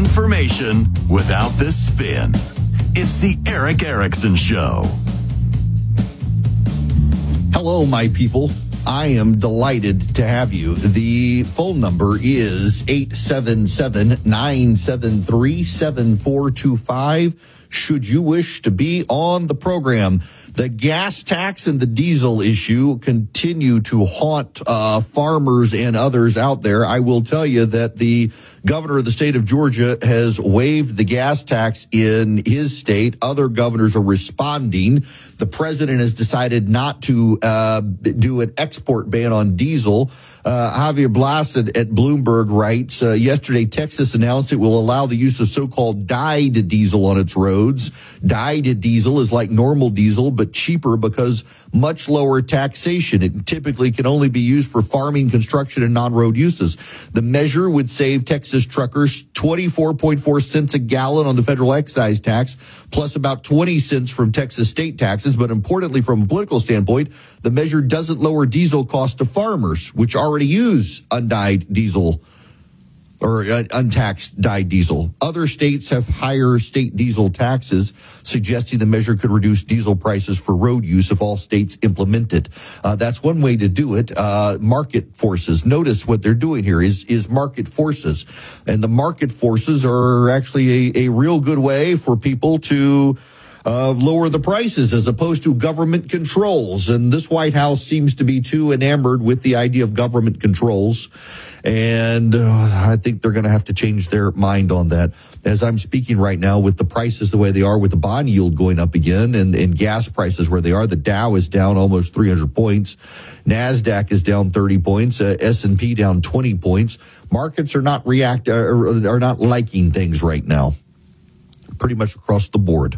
Information without the spin. It's the Erick Erickson Show. Hello, my people. I am delighted to have you. The phone number is 877-973-7425. Should you wish to be on the program. The gas tax and the diesel issue continue to haunt farmers and others out there. I will tell you that the governor of the state of Georgia has waived the gas tax in his state. Other governors are responding. The president has decided not to do an export ban on diesel. Javier Blas at Bloomberg writes, yesterday Texas announced it will allow the use of so-called dyed diesel on its roads. Dyed diesel is like normal diesel, but cheaper because much lower taxation. It typically can only be used for farming, construction, and non-road uses. The measure would save Texas truckers 24.4 cents a gallon on the federal excise tax, plus about 20 cents from Texas state taxes. But importantly, from a political standpoint, the measure doesn't lower diesel costs to farmers, which already use undyed diesel or untaxed dyed diesel. Other states have higher state diesel taxes, suggesting the measure could reduce diesel prices for road use if all states implement it. That's one way to do it. Market forces. Notice what they're doing here is market forces. And the market forces are actually a real good way for people to lower the prices as opposed to government controls. And this White House seems to be too enamored with the idea of government controls. And I think they're going to have to change their mind on that. As I'm speaking right now, with the prices the way they are, with the bond yield going up again and gas prices where they are, the Dow is down almost 300 points. NASDAQ is down 30 points. S&P down 20 points. Markets are not are not liking things right now, pretty much across the board.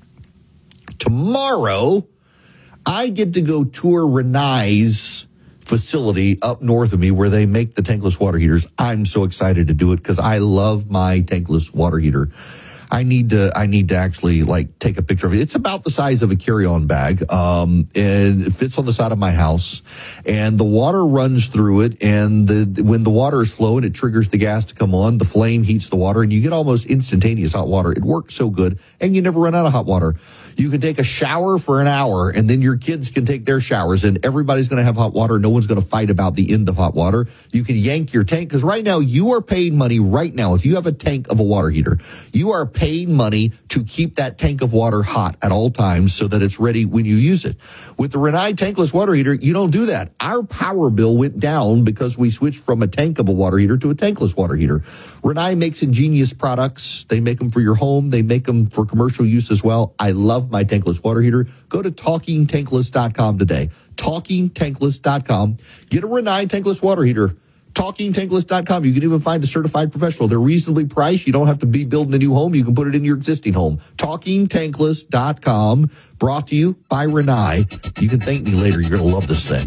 Tomorrow, I get to go tour Rinnai's facility up north of me where they make the tankless water heaters. I'm so excited to do it because I love my tankless water heater. I need to actually take a picture of it. It's about the size of a carry-on bag. And it fits on the side of my house and the water runs through it. And when the water is flowing, it triggers the gas to come on. The flame heats the water and you get almost instantaneous hot water. It works so good and you never run out of hot water. You can take a shower for an hour and then your kids can take their showers and everybody's going to have hot water. No one's going to fight about the end of hot water. You can yank your tank because right now you are paying money right now. If you have a tank of a water heater, you are paying money to keep that tank of water hot at all times so that it's ready when you use it. With the Rinnai tankless water heater, you don't do that. Our power bill went down because we switched from a tank of a water heater to a tankless water heater. Rinnai makes ingenious products. They make them for your home. They make them for commercial use as well. I love my tankless water heater. Go to TalkingTankless.com today. TalkingTankless.com. Get a Rinnai tankless water heater. TalkingTankless.com. You can even find a certified professional. They're reasonably priced. You don't have to be building a new home. You can put it in your existing home. TalkingTankless.com. Brought to you by Rinnai. You can thank me later. You're going to love this thing.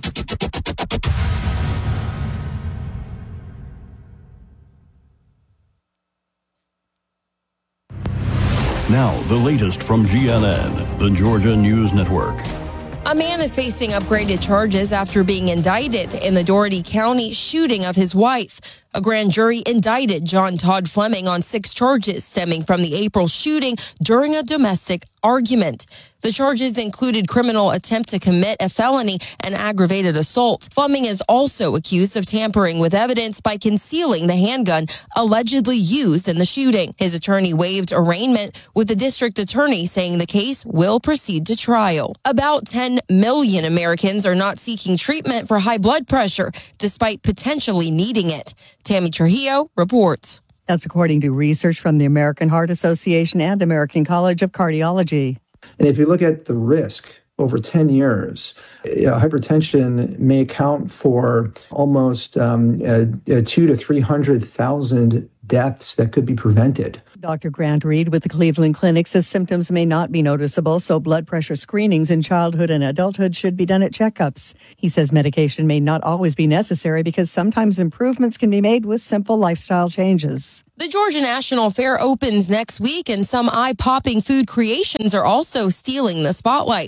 Now, the latest from GNN, the Georgia News Network. A man is facing upgraded charges after being indicted in the Dougherty County shooting of his wife. A grand jury indicted John Todd Fleming on 6 charges stemming from the April shooting during a domestic argument. The charges included criminal attempt to commit a felony and aggravated assault. Fleming is also accused of tampering with evidence by concealing the handgun allegedly used in the shooting. His attorney waived arraignment with the district attorney saying the case will proceed to trial. About 10 million Americans are not seeking treatment for high blood pressure despite potentially needing it. Tammy Trujillo reports. That's according to research from the American Heart Association and American College of Cardiology. And if you look at the risk over 10 years, hypertension may account for almost 200,000 to 300,000 deaths that could be prevented. Dr. Grant Reed with the Cleveland Clinic says symptoms may not be noticeable, so blood pressure screenings in childhood and adulthood should be done at checkups. He says medication may not always be necessary because sometimes improvements can be made with simple lifestyle changes. The Georgia National Fair opens next week, and some eye-popping food creations are also stealing the spotlight.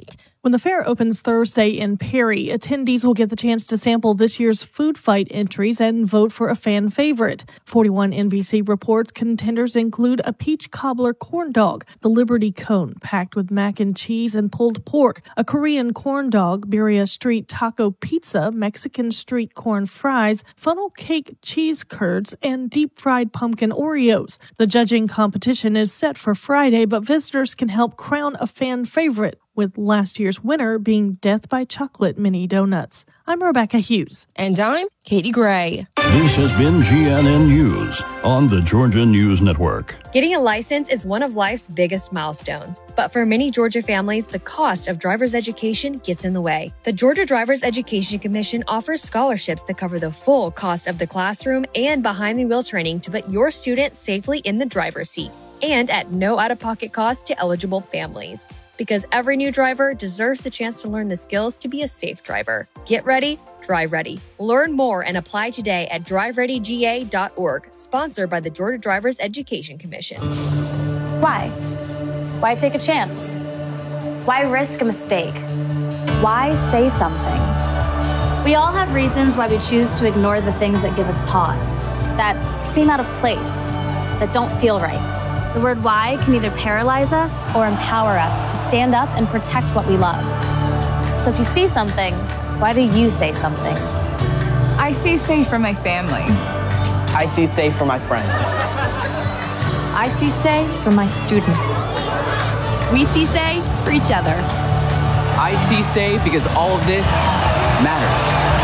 When the fair opens Thursday in Perry, attendees will get the chance to sample this year's food fight entries and vote for a fan favorite. 41 NBC reports contenders include a peach cobbler corn dog, the Liberty Cone packed with mac and cheese and pulled pork, a Korean corn dog, Birria Street taco pizza, Mexican street corn fries, funnel cake cheese curds, and deep-fried pumpkin Oreos. The judging competition is set for Friday, but visitors can help crown a fan favorite, with last year's winner being Death by Chocolate mini donuts. I'm Rebecca Hughes. And I'm Katie Gray. This has been GNN News on the Georgia News Network. Getting a license is one of life's biggest milestones, but for many Georgia families, the cost of driver's education gets in the way. The Georgia Driver's Education Commission offers scholarships that cover the full cost of the classroom and behind-the-wheel training to put your student safely in the driver's seat, and at no out-of-pocket cost to eligible families. Because every new driver deserves the chance to learn the skills to be a safe driver. Get ready, drive ready. Learn more and apply today at drivereadyga.org, sponsored by the Georgia Drivers Education Commission. Why? Why take a chance? Why risk a mistake? Why say something? We all have reasons why we choose to ignore the things that give us pause, that seem out of place, that don't feel right. The word why can either paralyze us or empower us to stand up and protect what we love. So if you see something, why do you say something? I see safe for my family. I see safe for my friends. I see say for my students. We see say for each other. I see say because all of this matters.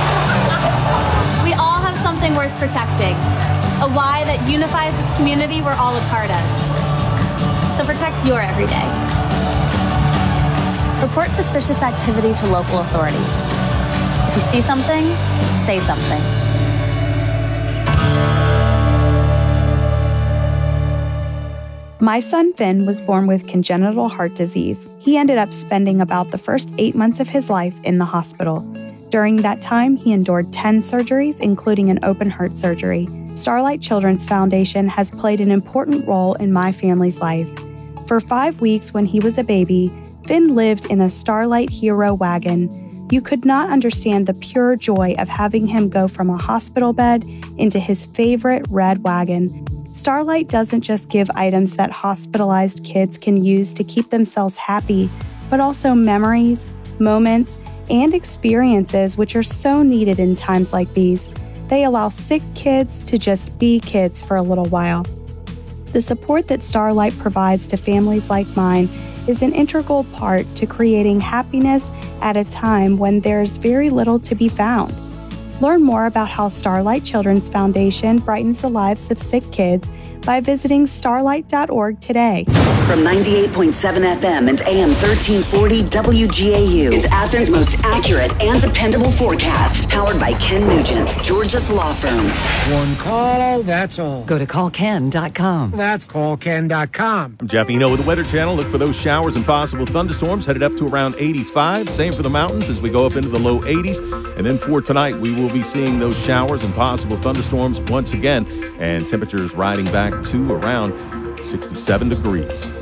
We all have something worth protecting, a why that unifies this community we're all a part of. So protect your everyday. Report suspicious activity to local authorities. If you see something, say something. My son Finn was born with congenital heart disease. He ended up spending about the first 8 months of his life in the hospital. During that time, he endured 10 surgeries, including an open heart surgery. Starlight Children's Foundation has played an important role in my family's life. For 5 weeks when he was a baby, Finn lived in a Starlight Hero wagon. You could not understand the pure joy of having him go from a hospital bed into his favorite red wagon. Starlight doesn't just give items that hospitalized kids can use to keep themselves happy, but also memories, moments, and experiences which are so needed in times like these. They allow sick kids to just be kids for a little while. The support that Starlight provides to families like mine is an integral part to creating happiness at a time when there's very little to be found. Learn more about how Starlight Children's Foundation brightens the lives of sick kids by visiting starlight.org today. From 98.7 FM and AM 1340 WGAU, it's Athens' most accurate and dependable forecast. Powered by Ken Nugent, Georgia's law firm. One call, that's all. Go to callken.com. That's callken.com. I'm Jeff Eno with the Weather Channel. Look for those showers and possible thunderstorms headed up to around 85. Same for the mountains as we go up into the low 80s. And then for tonight, we will be seeing those showers and possible thunderstorms once again. And temperatures riding back to around 67 degrees.